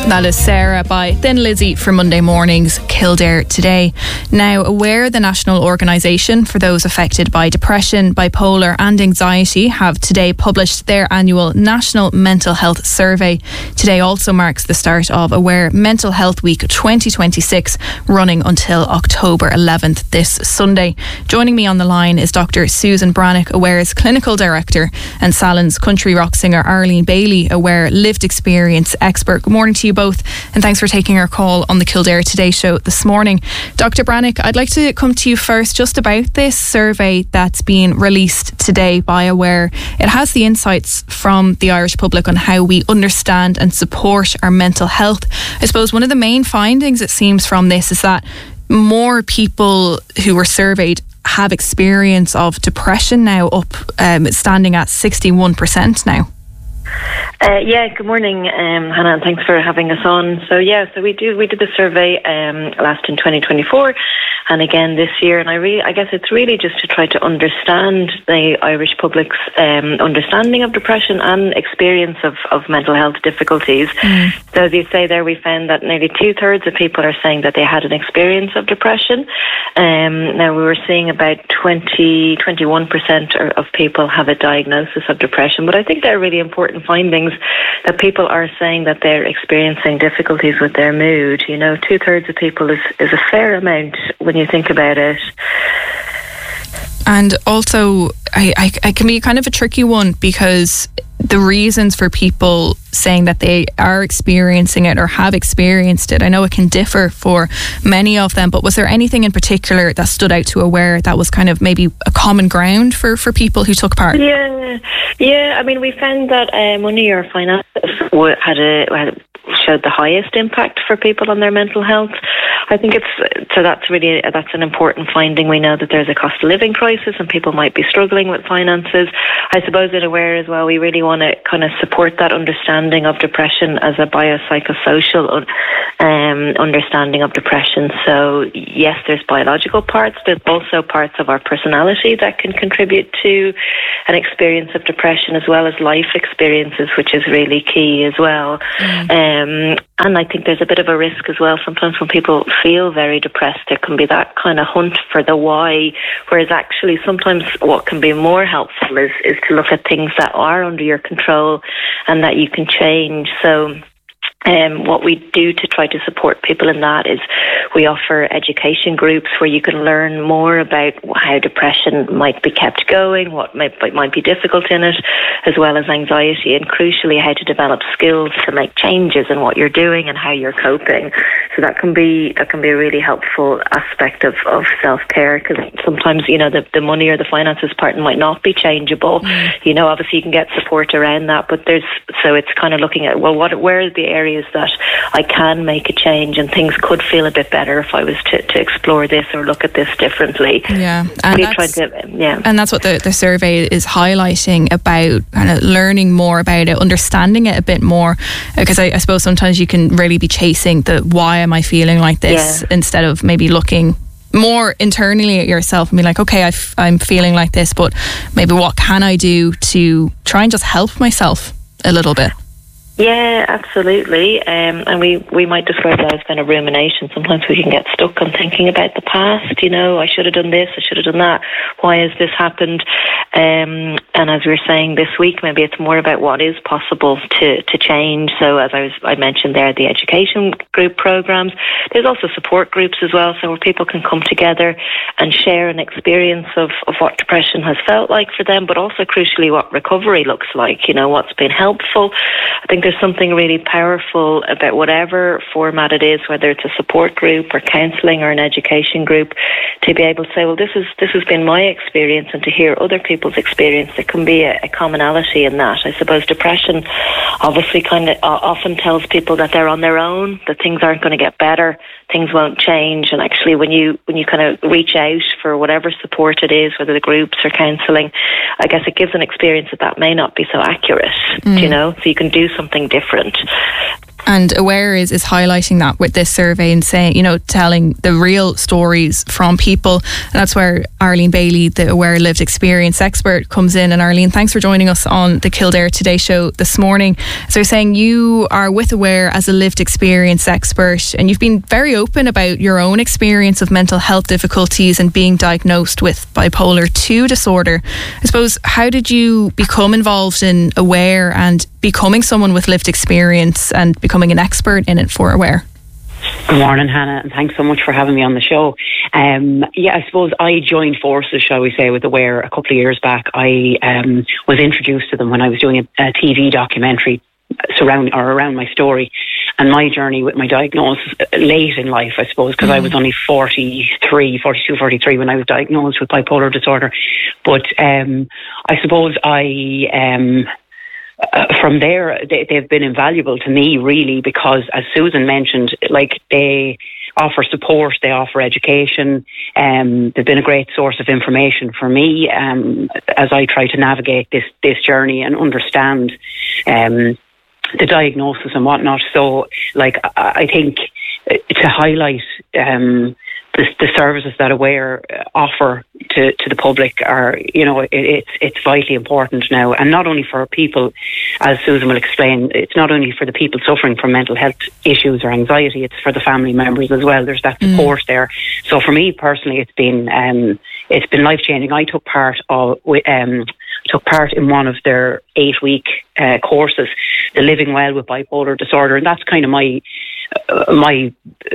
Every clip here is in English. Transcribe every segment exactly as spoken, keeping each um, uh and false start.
That is Sarah by Thin Lizzy for Monday Morning's Kildare Today. Now, Aware, the national organisation for those affected by depression, bipolar and anxiety, have today published their annual National Mental Health Survey. Today also marks the start of Aware Mental Health Week twenty twenty-six, running until October eleventh this Sunday. Joining me on the line is Doctor Susan Brannock, Aware's Clinical Director, and Salon's country rock singer Arlene Bailey, Aware lived experience expert. Good morning to you both, and thanks for taking our call on the Kildare Today show this morning. Doctor Brannock, I'd like to come to you first just about this survey that's been released today by Aware. It has the insights from the Irish public on how we understand and support our mental health. I suppose one of the main findings, it seems, from this is that more people who were surveyed have experience of depression now, up um, standing at sixty-one percent now. Uh, yeah, good morning, um, Hannah, and thanks for having us on. So yeah, so we do we did the survey um, last in twenty twenty-four, and again this year. And I really, I guess it's really just to try to understand the Irish public's um, understanding of depression and experience of, of mental health difficulties. Mm. So as you say there, we found that nearly two thirds of people are saying that they had an experience of depression. Um, now we were seeing about twenty, twenty-one percent of people have a diagnosis of depression, but I think they're really important findings, that people are saying that they're experiencing difficulties with their mood. You know, two thirds of people is, is a fair amount when you think about it. And also, I, I, it can be kind of a tricky one, because the reasons for people saying that they are experiencing it or have experienced it, I know it can differ for many of them, but was there anything in particular that stood out to Aware that was kind of maybe a common ground for, for people who took part? Yeah, yeah. I mean, we found that uh, money or finances had a had showed the highest impact for people on their mental health. I think it's so that's really that's an important finding. We know that there's a cost of living crisis and people might be struggling with finances. I suppose in Aware as well, we really want to kind of support that understanding of depression as a biopsychosocial um, understanding of depression. So yes, there's biological parts. There's also parts of our personality that can contribute to an experience of depression, as well as life experiences, which is really key as well. Mm. Um, and I think there's a bit of a risk as well. Sometimes when people feel very depressed, there can be that kind of hunt for the why, whereas actually sometimes what can be more helpful is, is to look at things that are under your control and that you can change. So Um, what we do to try to support people in that is we offer education groups where you can learn more about how depression might be kept going, what might, might be difficult in it, as well as anxiety, and crucially how to develop skills to make changes in what you're doing and how you're coping. So that can be that can be a really helpful aspect of, of self-care, because sometimes, you know, the, the money or the finances part might not be changeable. Mm. You know, obviously you can get support around that, but there's so it's kind of looking at, well, what where are the areas that I can make a change and things could feel a bit better if I was to, to explore this or look at this differently. Yeah, and really that's, to, yeah. and that's what the, the survey is highlighting, about kind of learning more about it, understanding it a bit more, because I, I suppose sometimes you can really be chasing the why am I feeling like this, yeah, instead of maybe looking more internally at yourself and be like, okay, I've, I'm feeling like this, but maybe what can I do to try and just help myself a little bit? Yeah, absolutely. Um, and we, we might describe that as kind of rumination. Sometimes we can get stuck on thinking about the past. You know, I should have done this, I should have done that. Why has this happened? Um, and as we were saying this week, maybe it's more about what is possible to, to change. So as I was, I mentioned there, the education group programs. There's also support groups as well, so where people can come together and share an experience of, of what depression has felt like for them, but also crucially what recovery looks like. You know, what's been helpful. I think there's something really powerful about whatever format it is, whether it's a support group or counselling or an education group, to be able to say, well, this is this has been my experience, and to hear other people's experience. There can be a, a commonality in that. I suppose depression obviously kind of uh, often tells people that they're on their own, that things aren't going to get better, things won't change. And actually when you when you kind of reach out for whatever support it is, whether the groups or counselling, I guess it gives an experience that that may not be so accurate, mm. you know, so you can do something different. And Aware is, is highlighting that with this survey and saying, you know, telling the real stories from people. And that's where Arlene Bailey, the Aware lived experience expert, comes in. And Arlene, thanks for joining us on the Kildare Today show this morning. So you're saying you are with Aware as a lived experience expert, and you've been very open about your own experience of mental health difficulties and being diagnosed with bipolar two disorder. I suppose, how did you become involved in Aware and becoming someone with lived experience and becoming an expert in it for Aware? Good morning, Hannah, and thanks so much for having me on the show. Um, yeah, I suppose I joined forces, shall we say, with Aware a couple of years back. I um, was introduced to them when I was doing a, a T V documentary surround or around my story and my journey with my diagnosis late in life, I suppose, because mm. I was only forty-three, forty-two, forty-three when I was diagnosed with bipolar disorder. But um, I suppose I... Um, Uh, from there, they, they've been invaluable to me, really, because, as Susan mentioned, like, they offer support, they offer education. Um, they've been a great source of information for me um, as I try to navigate this this journey and understand um, the diagnosis and whatnot. So, like, I, I think to highlight Um, The, the services that Aware offer to, to the public are, you know, it, it's it's vitally important now. And not only for people, as Susan will explain, it's not only for the people suffering from mental health issues or anxiety, it's for the family members as well. There's that support mm. there. So for me personally, it's been um, it's been life-changing. I took part of um, took part in one of their eight-week uh, courses, the Living Well with Bipolar Disorder, and that's kind of my uh, my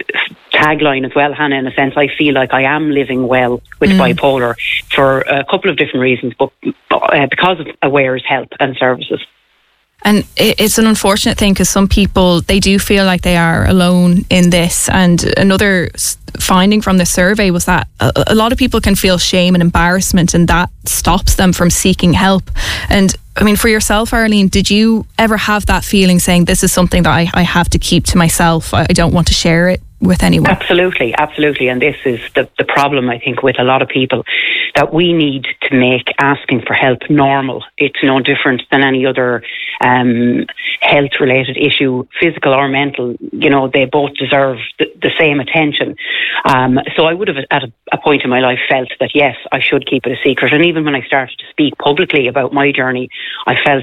tagline as well, Hannah, in a sense. I feel like I am living well with mm. bipolar for a couple of different reasons, but uh, because of Aware's help and services. And it's an unfortunate thing because some people, they do feel like they are alone in this. And another finding from the survey was that a lot of people can feel shame and embarrassment, and that stops them from seeking help. And I mean, for yourself, Arlene, did you ever have that feeling saying, this is something that I, I have to keep to myself, I don't want to share it with anyone? Absolutely, absolutely. And this is the, the problem, I think, with a lot of people, that we need to make asking for help normal. It's no different than any other um, health-related issue, physical or mental. You know, they both deserve the, the same attention. Um, so I would have, at a, a point in my life, felt that, yes, I should keep it a secret. And even when I started to speak publicly about my journey, I felt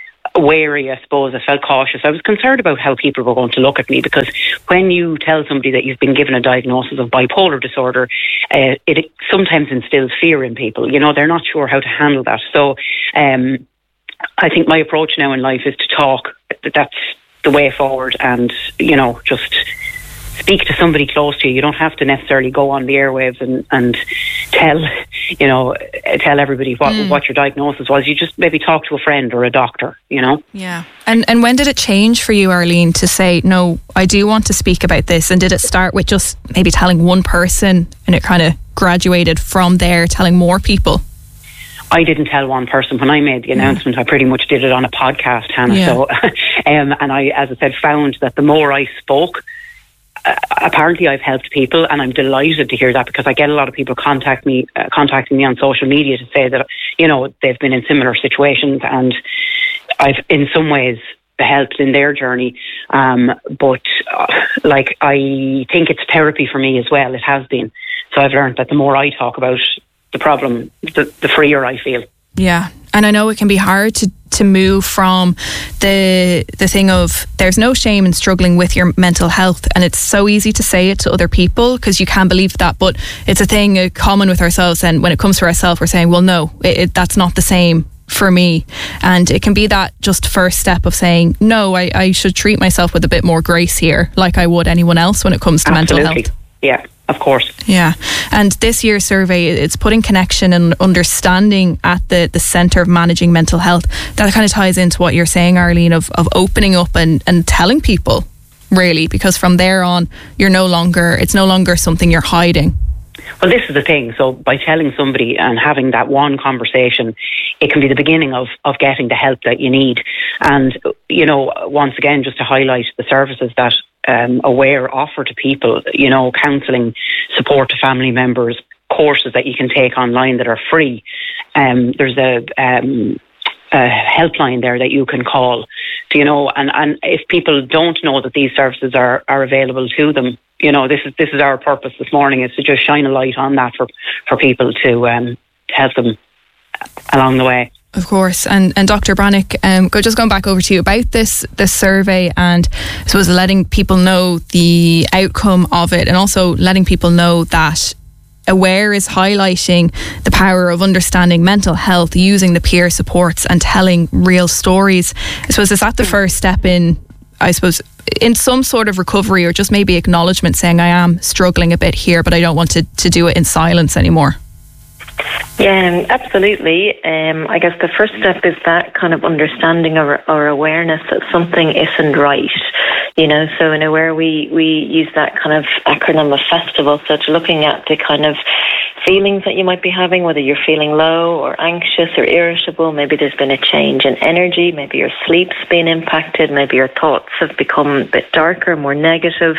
wary, I suppose. I felt cautious. I was concerned about how people were going to look at me, because when you tell somebody that you've been given a diagnosis of bipolar disorder, uh, it sometimes instills fear in people. You know, they're not sure how to handle that. So um, I think my approach now in life is to talk. That's the way forward, and, you know, just speak to somebody close to you. You don't have to necessarily go on the airwaves and, and tell, you know, tell everybody what, mm. what your diagnosis was. You just maybe talk to a friend or a doctor, you know? Yeah. And and when did it change for you, Arlene, to say, no, I do want to speak about this? And did it start with just maybe telling one person and it kind of graduated from there, telling more people? I didn't tell one person. When I made the announcement, yeah. I pretty much did it on a podcast, Hannah. Yeah. So, um, and I, as I said, found that the more I spoke, Uh, apparently I've helped people, and I'm delighted to hear that, because I get a lot of people contact me, uh, contacting me on social media to say that, you know, they've been in similar situations, and I've in some ways helped in their journey. Um, but uh, like, I think it's therapy for me as well. It has been. So I've learned that the more I talk about the problem, the, the freer I feel. Yeah. And I know it can be hard to, to move from the the thing of there's no shame in struggling with your mental health, and it's so easy to say it to other people because you can't believe that, but it's a thing uh, common with ourselves, and when it comes to ourselves we're saying, well, no, it, it, that's not the same for me. And it can be that just first step of saying, no, I, I should treat myself with a bit more grace here, like I would anyone else when it comes to Absolutely. mental health. Yeah, of course. Yeah. And this year's survey, it's putting connection and understanding at the, the centre of managing mental health. That kind of ties into what you're saying, Arlene, of, of opening up and, and telling people, really, because from there on, you're no longer, it's no longer something you're hiding. Well, this is the thing. So by telling somebody and having that one conversation, it can be the beginning of, of getting the help that you need. And, you know, once again, just to highlight the services that um, Aware offer to people, you know, counselling, support to family members, courses that you can take online that are free. Um, there's a... Um, a helpline there that you can call you know, and, and if people don't know that these services are, are available to them, you know, this is this is our purpose this morning, is to just shine a light on that for, for people to um, help them along the way. Of course. And and Doctor Brannock, um, go, just going back over to you about this this survey, and I suppose letting people know the outcome of it, and also letting people know that Aware is highlighting the power of understanding mental health, using the peer supports and telling real stories. I suppose, is that the first step in, I suppose, in some sort of recovery, or just maybe acknowledgement, saying I am struggling a bit here, but I don't want to, to do it in silence anymore? Yeah, absolutely. Um, I guess the first step is that kind of understanding or, or awareness that something isn't right. You know, so in Aware we, we use that kind of acronym of festival. So it's looking at the kind of feelings that you might be having, whether you're feeling low or anxious or irritable. Maybe there's been a change in energy. Maybe your sleep's been impacted. Maybe your thoughts have become a bit darker, more negative.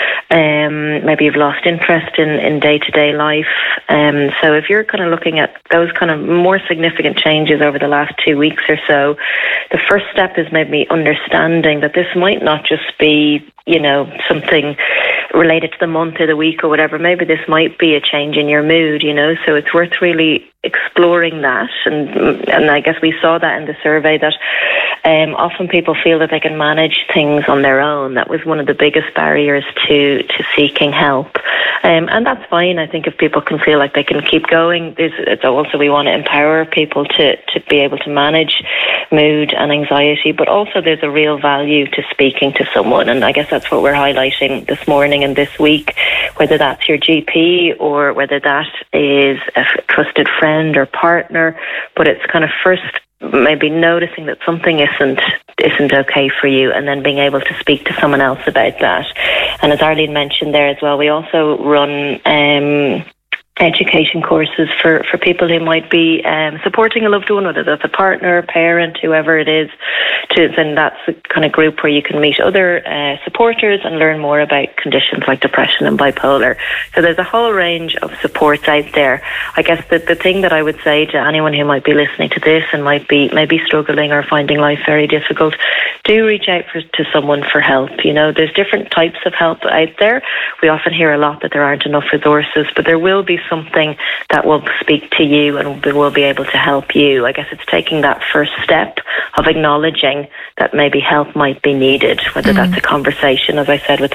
Um, maybe you've lost interest in, in day-to-day life. Um, so if you're kind of looking at those kind of more significant changes over the last two weeks or so, the first step is maybe understanding that this might not just be, you know, something related to the month or the week or whatever. Maybe this might be a change in your mood, you know, so it's worth really exploring that. And and I guess we saw that in the survey, that um, often people feel that they can manage things on their own. That was one of the biggest barriers to, to seeking help. Um, and that's fine. I think if people can feel like they can keep going, there's, it's also we want to empower people to, to be able to manage mood and anxiety, but also there's a real value to speaking to someone. And I guess that's what we're highlighting this morning and this week, whether that's your G P or whether that is a trusted friend or partner. But it's kind of first maybe noticing that something isn't isn't okay for you, and then being able to speak to someone else about that. And as Arlene mentioned there as well, we also run um, education courses for, for people who might be um, supporting a loved one, whether that's a partner, parent, whoever it is. To, then that's the kind of group where you can meet other uh, supporters and learn more about conditions like depression and bipolar. So there's a whole range of supports out there. I guess the, the thing that I would say to anyone who might be listening to this and might be maybe struggling or finding life very difficult, do reach out for, to someone for help. You know, there's different types of help out there. We often hear a lot that there aren't enough resources, but there will be something that will speak to you and will be able to help you. I guess it's taking that first step of acknowledging that maybe help might be needed, whether mm. that's a conversation, as I said, with